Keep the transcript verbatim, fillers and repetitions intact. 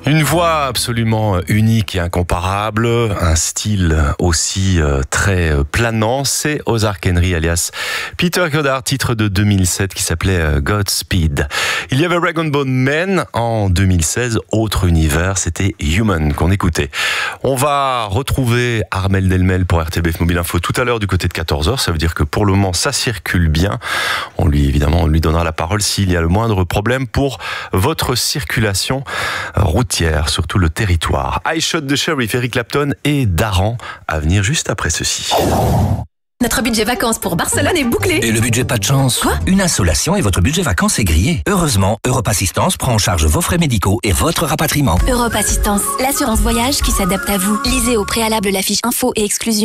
Une voix absolument unique et incomparable, un style aussi très planant, c'est Ozark Henry alias Peter Goddard, titre de deux mille sept qui s'appelait Godspeed. Il y avait Rag and Bone Man en deux mille seize, autre univers, c'était Human qu'on écoutait. On va retrouver Armel Delmel pour R T B F Mobile Info tout à l'heure du côté de quatorze heures, ça veut dire que pour le moment ça circule bien. On lui évidemment on lui donnera la parole s'il y a le moindre problème pour votre circulation routière sur tout le territoire. I Shot the Sheriff, Eric Clapton et Daran à venir juste après ceci. Notre budget vacances pour Barcelone est bouclé. Et le budget pas de chance? Quoi? Une insolation et votre budget vacances est grillé. Heureusement, Europe Assistance prend en charge vos frais médicaux et votre rapatriement. Europe Assistance, l'assurance voyage qui s'adapte à vous. Lisez au préalable la fiche info et exclusion.